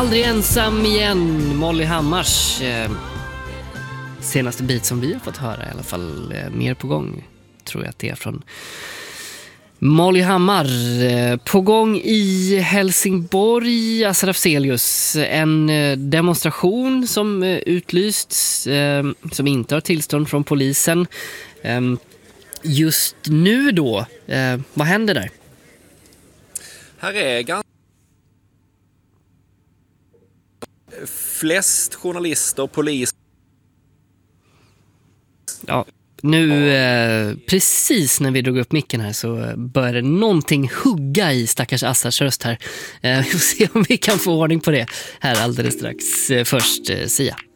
Aldrig ensam igen, Molly Hammars senaste bit som vi har fått höra, i alla fall mer på gång, tror jag att det är från Molly Hammar. På gång i Helsingborg, Assar Afzelius, en demonstration som utlysts, som inte har tillstånd från polisen. Just nu då, vad händer där? Här är flest journalister, polis. Ja, nu precis när vi drog upp micken här så började någonting hugga i stackars Assars röst här. Vi får se om vi kan få ordning på det här alldeles strax. Först Sia.